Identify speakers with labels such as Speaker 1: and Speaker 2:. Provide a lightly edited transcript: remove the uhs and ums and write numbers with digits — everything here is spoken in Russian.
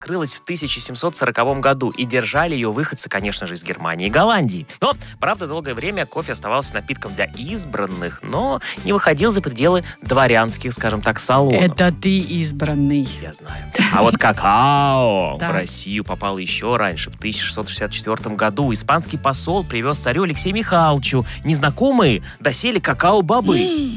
Speaker 1: открылась в 1740 году, и держали ее выходцы, конечно же, из Германии и Голландии. Но, правда, долгое время кофе оставался напитком для избранных, но не выходил за пределы дворянских, скажем так, салонов.
Speaker 2: Это ты избранный.
Speaker 1: Я знаю. А вот какао в
Speaker 2: Так.
Speaker 1: Россию попало еще раньше, в 1664 году. Испанский посол привез царю Алексею Михайловичу незнакомые доселе какао-бобы.